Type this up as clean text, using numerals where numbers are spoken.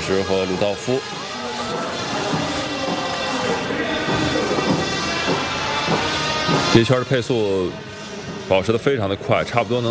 什和鲁道夫。这一圈的配速保持得非常的快，差不多能